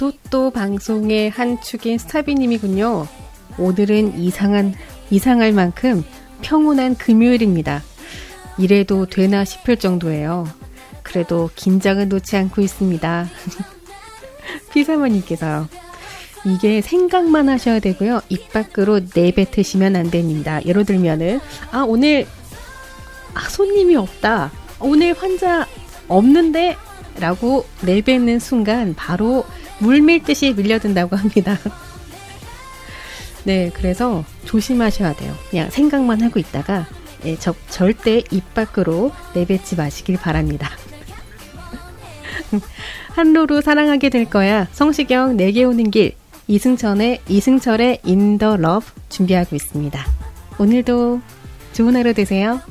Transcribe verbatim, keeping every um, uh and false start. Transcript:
또 또 방송의 한 축인 스타비님이군요. 오늘은 이상한, 이상할 만큼 평온한 금요일입니다. 이래도 되나 싶을 정도예요. 그래도 긴장은 놓지 않고 있습니다. 피사모님께서요. 이게 생각만 하셔야 되고요. 입 밖으로 내뱉으시면 안 됩니다. 예를 들면은 아 오늘 아, 손님이 없다. 오늘 환자 없는데 라고 내뱉는 순간 바로 물밀듯이 밀려든다고 합니다. 네, 그래서 조심하셔야 돼요. 그냥 생각만 하고 있다가 예, 저, 절대 입 밖으로 내뱉지 마시길 바랍니다. 한로로 사랑하게 될 거야. 성시경 내게 오는 길, 이승철의 이승철의 In the Love 준비하고 있습니다. 오늘도 좋은 하루 되세요.